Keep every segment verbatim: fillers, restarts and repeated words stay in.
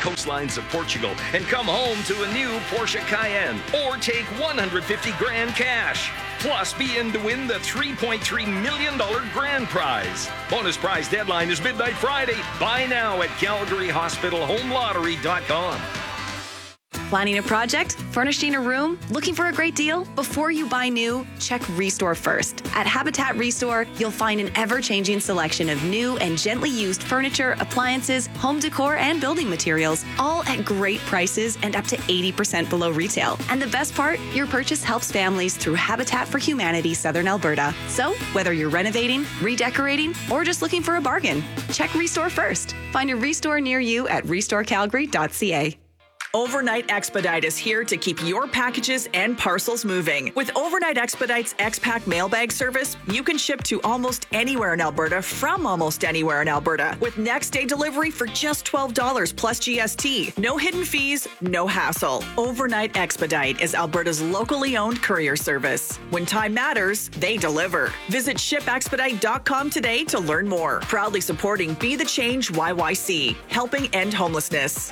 coastlines of Portugal and come home to a new Porsche Cayenne, or take one hundred fifty grand cash. Plus, be in to win the three point three million dollars grand prize. Bonus prize deadline is midnight Friday. Buy now at calgary hospital home lottery dot com. Planning a project? Furnishing a room? Looking for a great deal? Before you buy new, check Restore first. At Habitat Restore, you'll find an ever-changing selection of new and gently used furniture, appliances, home decor, and building materials, all at great prices and up to eighty percent below retail. And the best part? Your purchase helps families through Habitat for Humanity Southern Alberta. So, whether you're renovating, redecorating, or just looking for a bargain, check Restore first. Find a Restore near you at restore calgary dot c a. Overnight Expedite is here to keep your packages and parcels moving. With Overnight Expedite's X-Pack mailbag service, you can ship to almost anywhere in Alberta from almost anywhere in Alberta with next day delivery for just twelve dollars plus G S T. No hidden fees, no hassle. Overnight Expedite is Alberta's locally owned courier service. When time matters, they deliver. Visit ship expedite dot com today to learn more. Proudly supporting Be the Change Y Y C, helping end homelessness.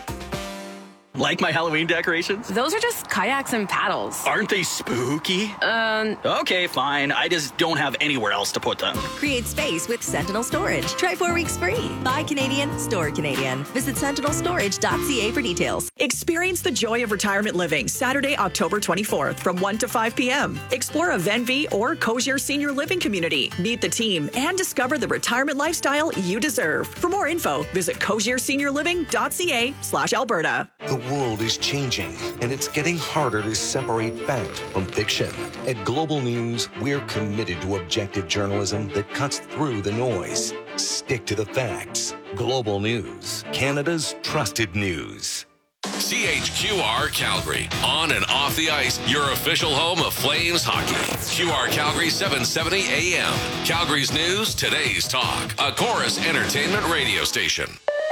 Like my Halloween decorations? Those are just kayaks and paddles. Aren't they spooky? Um. Okay, fine. I just don't have anywhere else to put them. Create space with Sentinel Storage. Try four weeks free. Buy Canadian, store Canadian. Visit sentinel storage dot c a for details. Experience the joy of retirement living Saturday, October twenty-fourth from one to five p.m. Explore a Venvi or Cozier Senior Living community. Meet the team and discover the retirement lifestyle you deserve. For more info, visit cozier senior living dot c a slash Alberta. The world is changing, and it's getting harder to separate fact from fiction. At Global News, we're committed to objective journalism that cuts through the noise. Stick to the facts. Global News, Canada's trusted news. C H Q R Calgary, on and off the ice, your official home of Flames hockey. Q R Calgary seven seventy A M. Calgary's news, today's talk. A Chorus Entertainment radio station.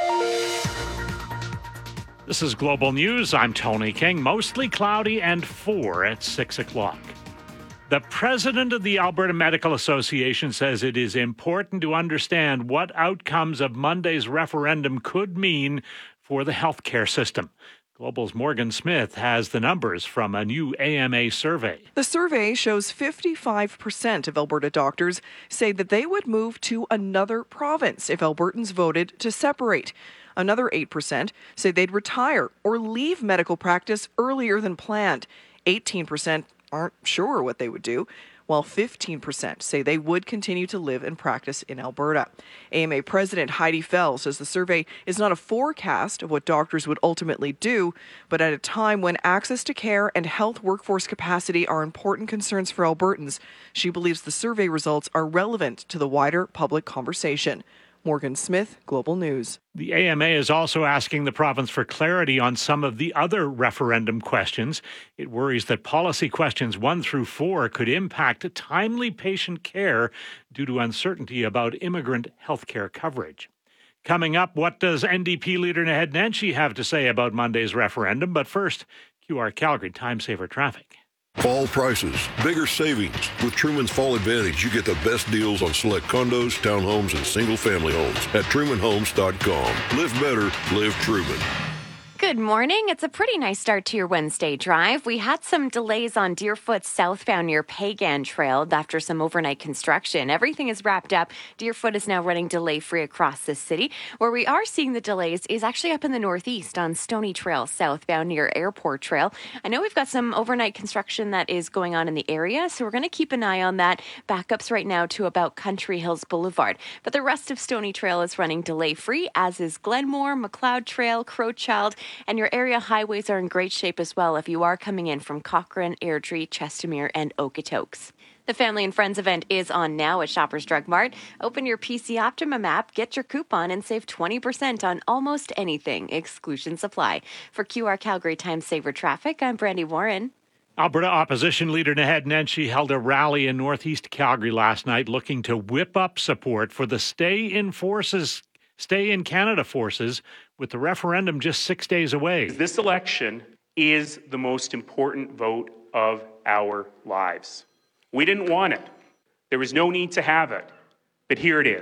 This is Global News. I'm Tony King. Mostly cloudy and four at six o'clock. The president of the Alberta Medical Association says it is important to understand what outcomes of Monday's referendum could mean for the healthcare system. Global's Morgan Smith has the numbers from a new A M A survey. The survey shows fifty-five percent of Alberta doctors say that they would move to another province if Albertans voted to separate. Another eight percent say they'd retire or leave medical practice earlier than planned. eighteen percent aren't sure what they would do, while fifteen percent say they would continue to live and practice in Alberta. A M A President Heidi Fell says the survey is not a forecast of what doctors would ultimately do, but at a time when access to care and health workforce capacity are important concerns for Albertans, she believes the survey results are relevant to the wider public conversation. Morgan Smith, Global News. The A M A is also asking the province for clarity on some of the other referendum questions. It worries that policy questions one through four could impact timely patient care due to uncertainty about immigrant health care coverage. Coming up, what does N D P leader Naheed Nenshi have to say about Monday's referendum? But first, Q R Calgary Time Saver Traffic. Fall prices, bigger savings. With Truman's Fall Advantage, you get the best deals on select condos, townhomes, and single-family homes at truman homes dot com. Live better, live Truman. Good morning. It's a pretty nice start to your Wednesday drive. We had some delays on Deerfoot southbound near Pagan Trail after some overnight construction. Everything is wrapped up. Deerfoot is now running delay-free across the city. Where we are seeing the delays is actually up in the northeast on Stony Trail southbound near Airport Trail. I know we've got some overnight construction that is going on in the area, so we're going to keep an eye on that. Backups right now to about Country Hills Boulevard. But the rest of Stony Trail is running delay-free, as is Glenmore, McLeod Trail, Crowchild, and your area highways are in great shape as well if you are coming in from Cochrane, Airdrie, Chestermere, and Okotoks. The Family and Friends event is on now at Shoppers Drug Mart. Open your P C Optimum app, get your coupon, and save twenty percent on almost anything. Exclusions apply. For Q R Calgary Time Saver Traffic, I'm Brandy Warren. Alberta opposition leader Naheed Nenshi held a rally in northeast Calgary last night looking to whip up support for the Stay in Forces Stay in Canada forces with the referendum just six days away. This election is the most important vote of our lives. We didn't want it. There was no need to have it, but here it is.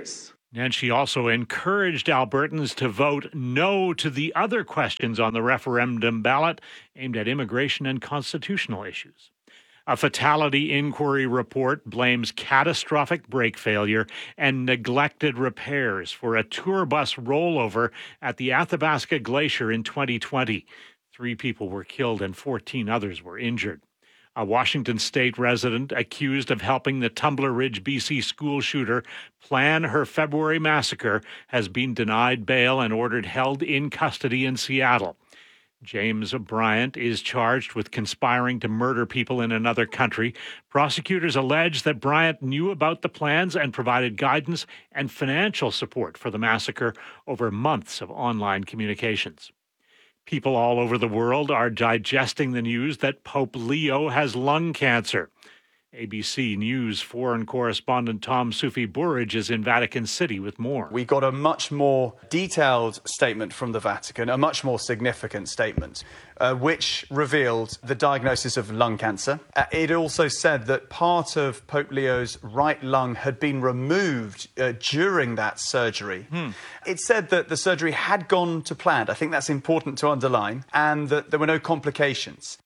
And she also encouraged Albertans to vote no to the other questions on the referendum ballot aimed at immigration and constitutional issues. A fatality inquiry report blames catastrophic brake failure and neglected repairs for a tour bus rollover at the Athabasca Glacier in twenty twenty. Three people were killed and fourteen others were injured. A Washington state resident accused of helping the Tumbler Ridge, B C school shooter plan her February massacre has been denied bail and ordered held in custody in Seattle. James Bryant is charged with conspiring to murder people in another country. Prosecutors allege that Bryant knew about the plans and provided guidance and financial support for the massacre over months of online communications. People all over the world are digesting the news that Pope Leo has lung cancer. A B C News foreign correspondent Tom Sufi Burridge is in Vatican City with more. We got a much more detailed statement from the Vatican, a much more significant statement, uh, which revealed the diagnosis of lung cancer. Uh, it also said that part of Pope Leo's right lung had been removed uh, during that surgery. Hmm. It said that the surgery had gone to plan. I think that's important to underline, and that there were no complications.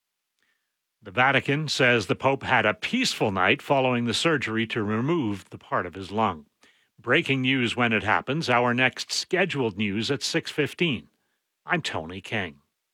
The Vatican says the Pope had a peaceful night following the surgery to remove the part of his lung. Breaking news when it happens. Our next scheduled news at six fifteen. I'm Tony King.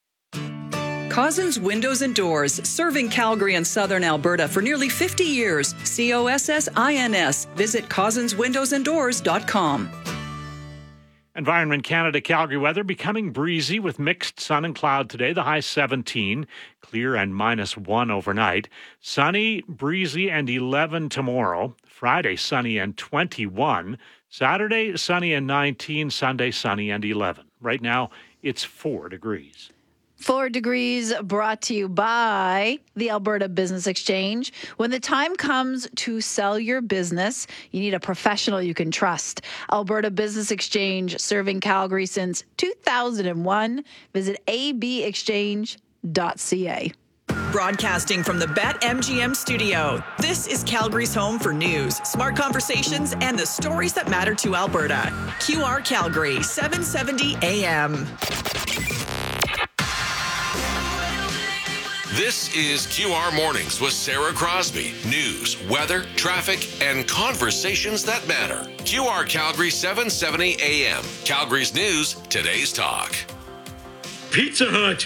Cozzens Windows and Doors, serving Calgary and southern Alberta for nearly fifty years. C O S S I N S. Visit cozzens windows and doors dot com. Environment Canada Calgary weather becoming breezy with mixed sun and cloud today. The high seventeen, clear and minus one overnight. Sunny, breezy, and eleven tomorrow. Friday, sunny and twenty-one. Saturday, sunny and nineteen. Sunday, sunny and eleven. Right now, it's four degrees. Four degrees brought to you by the Alberta Business Exchange. When the time comes to sell your business, you need a professional you can trust. Alberta Business Exchange, serving Calgary since two thousand one. Visit a b exchange dot c a. Broadcasting from the BetMGM studio, this is Calgary's home for news, smart conversations, and the stories that matter to Alberta. Q R Calgary, seven seventy A M. This is Q R Mornings with Sarah Crosby. News, weather, traffic, and conversations that matter. Q R Calgary, seven seventy A M. Calgary's news, today's talk. Pizza Hut.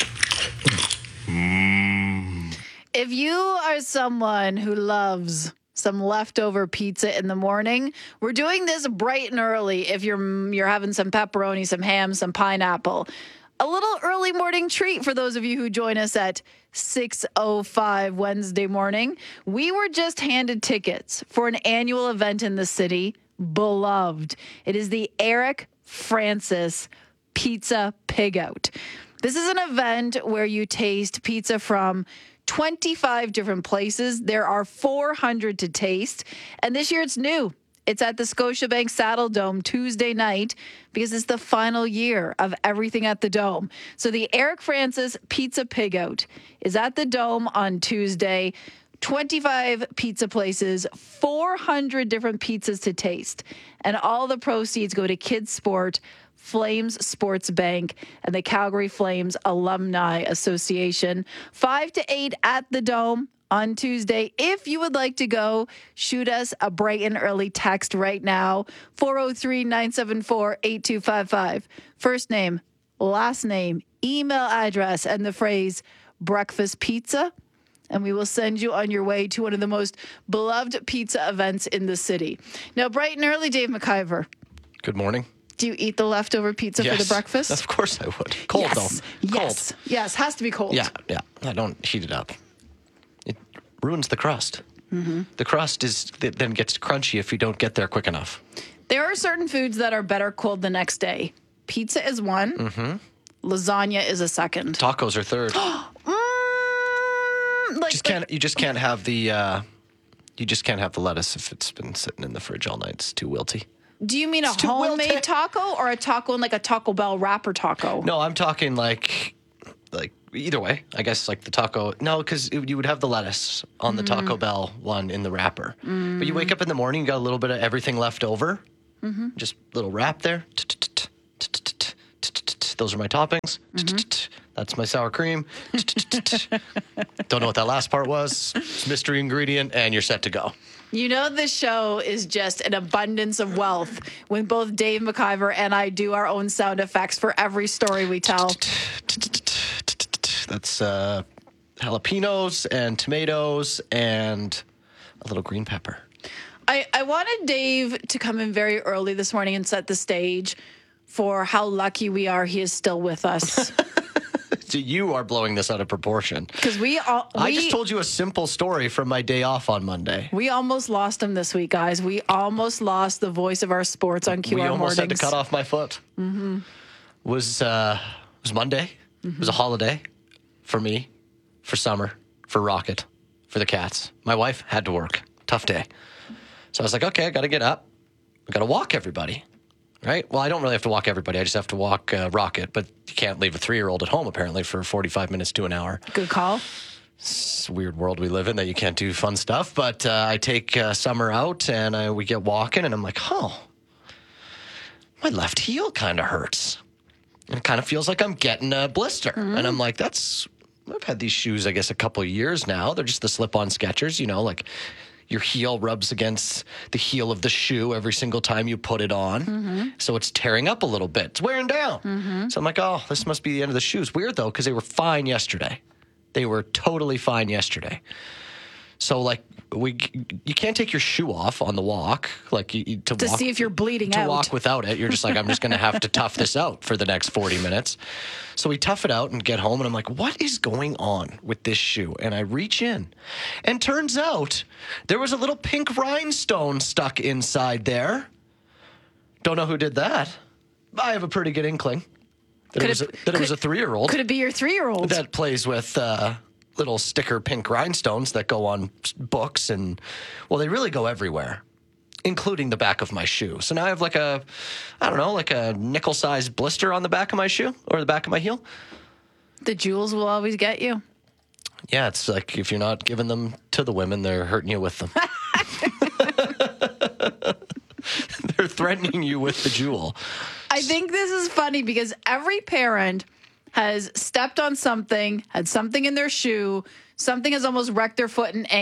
If you are someone who loves some leftover pizza in the morning, we're doing this bright and early. If you're you're having some pepperoni, some ham, some pineapple. A little early morning treat for those of you who join us at six oh five Wednesday morning. We were just handed tickets for an annual event in the city, beloved. It is the Eric Francis Pizza Pig Out. This is an event where you taste pizza from twenty-five different places. There are four hundred to taste. And this year it's new. It's at the Scotiabank Saddle Dome Tuesday night because it's the final year of everything at the Dome. So the Eric Francis Pizza Pig Out is at the Dome on Tuesday. twenty-five pizza places, four hundred different pizzas to taste. And all the proceeds go to Kids Sport, Flames Sports Bank, and the Calgary Flames Alumni Association. Five to eight at the Dome on Tuesday. If you would like to go, shoot us a bright and early text right now, four oh three, nine seven four, eight two five five. First name, last name, email address, and the phrase breakfast pizza. And we will send you on your way to one of the most beloved pizza events in the city. Now, bright and early, Dave McIver. Good morning. Do you eat the leftover pizza yes, for the breakfast? Of course I would. Cold, yes, though. Yes. Cold. Yes, has to be cold. Yeah, yeah. I don't heat it up. It ruins the crust. Mm-hmm. The crust is then gets crunchy if you don't get there quick enough. There are certain foods that are better cold the next day. Pizza is one. Mm-hmm. Lasagna is a second. Tacos are third. mm, like, just can't, you just can't have the uh, you just can't have the lettuce if it's been sitting in the fridge all night. It's too wilty. Do you mean it's a homemade wilty. taco or a taco in like a Taco Bell wrapper taco? No, I'm talking like like either way. I guess like the taco. No, because you would have the lettuce on the mm. Taco Bell one in the wrapper. Mm. But you wake up in the morning, you got a little bit of everything left over. Mm-hmm. Just little wrap there. Those are my toppings. That's my sour cream. Don't know what that last part was. It's mystery ingredient, and you're set to go. You know, this show is just an abundance of wealth when both Dave McIver and I do our own sound effects for every story we tell. That's uh, jalapenos and tomatoes and a little green pepper. I, I wanted Dave to come in very early this morning and set the stage for how lucky we are he is still with us. So you are blowing this out of proportion. Because we all. We, I just told you a simple story from my day off on Monday. We almost lost him this week, guys. We almost lost the voice of our sports on Q R We almost Mornings. had to cut off my foot. Mm-hmm. Was uh, it was Monday. Mm-hmm. It was a holiday for me, for Summer, for Rocket, for the cats. My wife had to work. Tough day. So I was like, okay, I got to get up. I got to walk everybody. Right? Well, I don't really have to walk everybody. I just have to walk uh, Rocket. But you can't leave a three-year-old at home, apparently, for forty-five minutes to an hour. Good call. It's a weird world we live in that you can't do fun stuff. But uh, I take uh, Summer out, and I, we get walking, and I'm like, oh, my left heel kind of hurts. And it kind of feels like I'm getting a blister. Mm-hmm. And I'm like, that's... I've had these shoes, I guess, a couple of years now. They're just the slip-on Skechers, you know, like... Your heel rubs against the heel of the shoe every single time you put it on. Mm-hmm. So it's tearing up a little bit. It's wearing down. Mm-hmm. So I'm like, oh, this must be the end of the shoes. Weird, though, because they were fine yesterday. They were totally fine yesterday. So, like, we you can't take your shoe off on the walk. Like you, to to walk, see if you're bleeding to out. To walk without it. You're just like, I'm just going to have to tough this out for the next forty minutes. So we tough it out and get home, and I'm like, what is going on with this shoe? And I reach in, and turns out there was a little pink rhinestone stuck inside there. Don't know who did that. I have a pretty good inkling that, it was, it, a, that could, it was a three-year-old. Could it be your three-year-old? That plays with... Uh, little sticker pink rhinestones that go on books and, well, they really go everywhere, including the back of my shoe. So now I have like a, I don't know, like a nickel-sized blister on the back of my shoe or the back of my heel. The jewels will always get you. Yeah, it's like if you're not giving them to the women, they're hurting you with them. They're threatening you with the jewel. I think this is funny because every parent has stepped on something, had something in their shoe, something has almost wrecked their foot in